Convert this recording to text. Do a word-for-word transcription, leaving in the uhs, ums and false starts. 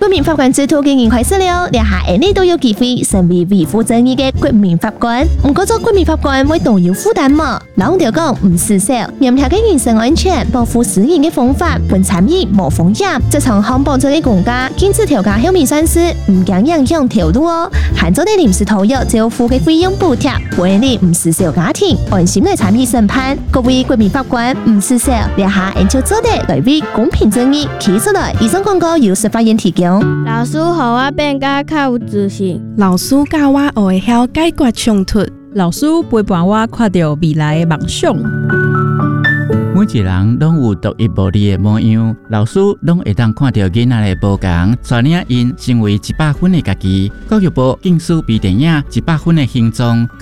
国民法官制度已经开始了，连下下你都有机会成为维护正义的国民法官。唔过做国民法官会动有负担嘛？老条讲唔失手，严格嘅人身安全、保护私人嘅方法，本参与无风险。这场航保者嘅国家禁止调价向面算是唔惊影响条路哦。限做啲临时投入政府嘅费用补贴，为你唔失手家庭安心嚟参与审判。各位国民法官唔失手，连下研究做得来为公平正义企出来。以上广告由司法院提供。 老师互我变甲较有自信， 老师教我学会晓解决冲突， 老师陪伴我看到未来的梦想。 每一人拢有独一无二的模样，老师拢会当看到囡仔的无同，率领因成为一百分的家己。教育部禁止微电影一百分的形状。